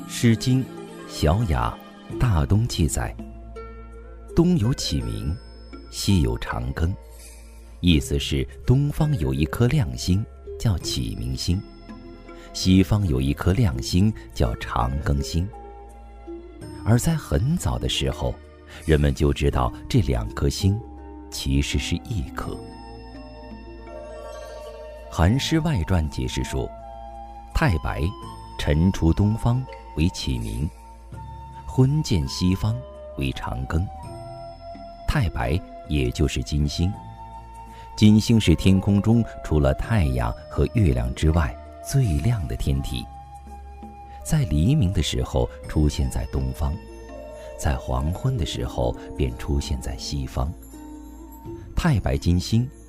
诗经·小雅·大东记载：东有启明，西有长庚。意思是东方有一颗亮星叫启明星，西方有一颗亮星叫长庚星。而在很早的时候，人们就知道这两颗星其实是一颗。《韩诗外传》解释说，太白晨出东方为启明，昏见西方为长庚。太白也就是金星，金星是天空中除了太阳和月亮之外最亮的天体，在黎明的时候出现在东方，在黄昏的时候便出现在西方。太白金星